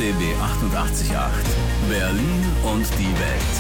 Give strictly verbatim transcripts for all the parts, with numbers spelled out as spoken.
B B achtundachtzig Komma acht. Berlin und die Welt.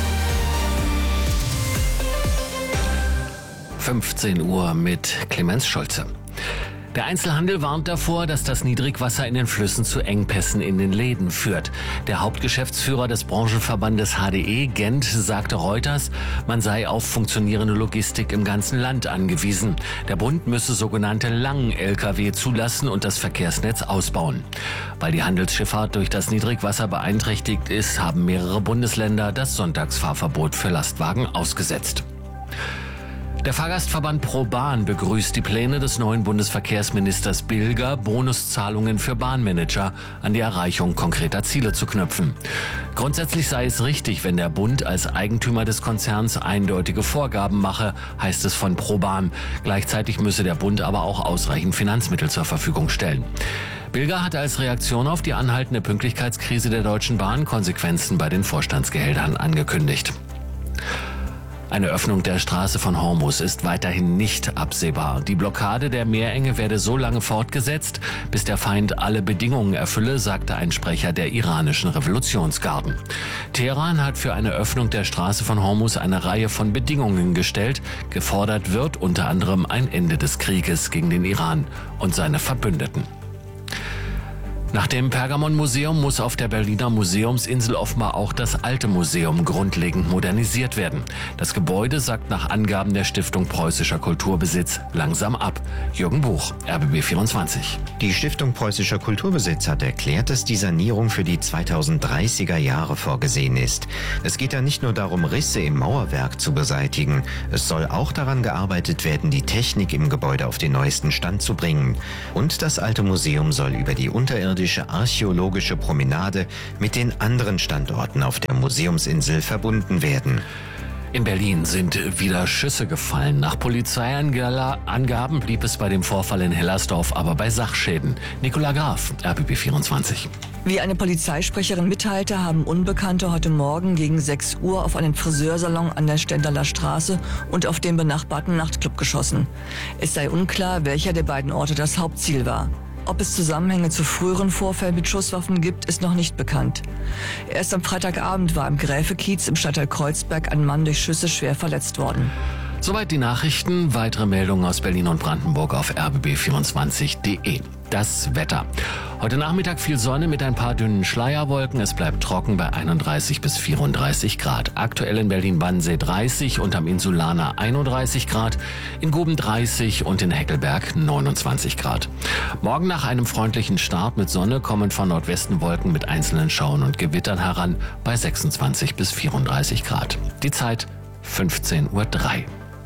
fünfzehn Uhr mit Clemens Schulze. Der Einzelhandel warnt davor, dass das Niedrigwasser in den Flüssen zu Engpässen in den Läden führt. Der Hauptgeschäftsführer des Branchenverbandes H D E, Gent, sagte Reuters, man sei auf funktionierende Logistik im ganzen Land angewiesen. Der Bund müsse sogenannte Lang-L K W zulassen und das Verkehrsnetz ausbauen. Weil die Handelsschifffahrt durch das Niedrigwasser beeinträchtigt ist, haben mehrere Bundesländer das Sonntagsfahrverbot für Lastwagen ausgesetzt. Der Fahrgastverband ProBahn begrüßt die Pläne des neuen Bundesverkehrsministers Bilger, Bonuszahlungen für Bahnmanager an die Erreichung konkreter Ziele zu knüpfen. Grundsätzlich sei es richtig, wenn der Bund als Eigentümer des Konzerns eindeutige Vorgaben mache, heißt es von ProBahn. Gleichzeitig müsse der Bund aber auch ausreichend Finanzmittel zur Verfügung stellen. Bilger hat als Reaktion auf die anhaltende Pünktlichkeitskrise der Deutschen Bahn Konsequenzen bei den Vorstandsgehältern angekündigt. Eine Öffnung der Straße von Hormuz ist weiterhin nicht absehbar. Die Blockade der Meerenge werde so lange fortgesetzt, bis der Feind alle Bedingungen erfülle, sagte ein Sprecher der iranischen Revolutionsgarden. Teheran hat für eine Öffnung der Straße von Hormuz eine Reihe von Bedingungen gestellt. Gefordert wird unter anderem ein Ende des Krieges gegen den Iran und seine Verbündeten. Nach dem Pergamon-Museum muss auf der Berliner Museumsinsel offenbar auch das alte Museum grundlegend modernisiert werden. Das Gebäude sackt nach Angaben der Stiftung Preußischer Kulturbesitz langsam ab. Jürgen Buch, R B B vierundzwanzig. Die Stiftung Preußischer Kulturbesitz hat erklärt, dass die Sanierung für die zweitausenddreißiger Jahre vorgesehen ist. Es geht da nicht nur darum, Risse im Mauerwerk zu beseitigen. Es soll auch daran gearbeitet werden, die Technik im Gebäude auf den neuesten Stand zu bringen. Und das alte Museum soll über die unterirdische archäologische Promenade mit den anderen Standorten auf der Museumsinsel verbunden werden. In Berlin sind wieder Schüsse gefallen. Nach Polizeiangaben blieb es bei dem Vorfall in Hellersdorf aber bei Sachschäden. Nicola Graf, R B B vierundzwanzig. Wie eine Polizeisprecherin mitteilte, haben Unbekannte heute Morgen gegen sechs Uhr auf einen Friseursalon an der Stendaler Straße und auf den benachbarten Nachtclub geschossen. Es sei unklar, welcher der beiden Orte das Hauptziel war. Ob es Zusammenhänge zu früheren Vorfällen mit Schusswaffen gibt, ist noch nicht bekannt. Erst am Freitagabend war im Gräfekiez im Stadtteil Kreuzberg ein Mann durch Schüsse schwer verletzt worden. Soweit die Nachrichten. Weitere Meldungen aus Berlin und Brandenburg auf r b b vierundzwanzig punkt de. Das Wetter. Heute Nachmittag viel Sonne mit ein paar dünnen Schleierwolken. Es bleibt trocken bei einunddreißig bis vierunddreißig Grad. Aktuell in Berlin-Wannsee dreißig und am Insulaner einunddreißig Grad, in Guben dreißig und in Heckelberg neunundzwanzig Grad. Morgen nach einem freundlichen Start mit Sonne kommen von Nordwesten Wolken mit einzelnen Schauern und Gewittern heran bei sechsundzwanzig bis vierunddreißig Grad. Die Zeit fünfzehn Uhr drei.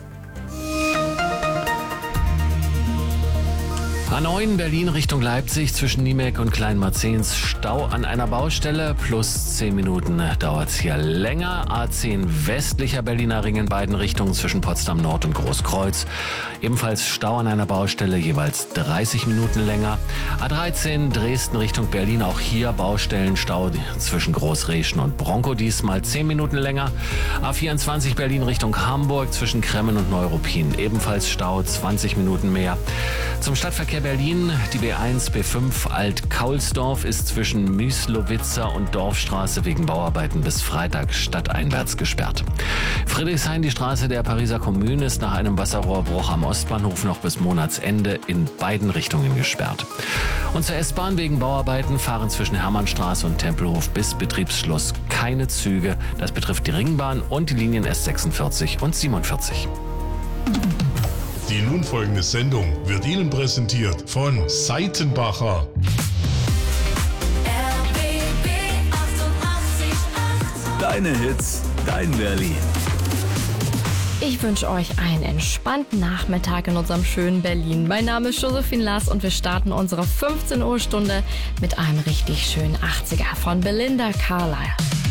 A neun Berlin Richtung Leipzig zwischen Niemek und Kleinmarzens Stau an einer Baustelle. Plus zehn Minuten dauert es hier länger. A zehn westlicher Berliner Ring in beiden Richtungen zwischen Potsdam Nord und Großkreuz. Ebenfalls Stau an einer Baustelle, jeweils dreißig Minuten länger. A dreizehn Dresden Richtung Berlin, auch hier Baustellenstau zwischen Großreschen und Bronco, diesmal zehn Minuten länger. A vierundzwanzig Berlin Richtung Hamburg zwischen Kremmen und Neuruppin, ebenfalls Stau, zwanzig Minuten mehr. Zum Stadtverkehr Berlin, die B eins, B fünf Alt-Kaulsdorf ist zwischen Müslowitzer und Dorfstraße wegen Bauarbeiten bis Freitag stadteinwärts gesperrt. Friedrichshain, die Straße der Pariser Kommune, ist nach einem Wasserrohrbruch am Ostbahnhof noch bis Monatsende in beiden Richtungen gesperrt. Und zur S-Bahn wegen Bauarbeiten fahren zwischen Hermannstraße und Tempelhof bis Betriebsschluss keine Züge. Das betrifft die Ringbahn und die Linien S sechsundvierzig und siebenundvierzig. Die nun folgende Sendung wird Ihnen präsentiert von Seitenbacher. R B B achtundachtzig Komma acht. Deine Hits, dein Berlin. Ich wünsche euch einen entspannten Nachmittag in unserem schönen Berlin. Mein Name ist Josephine Lass und wir starten unsere fünfzehn Uhr Stunde mit einem richtig schönen achtziger von Belinda Carlisle.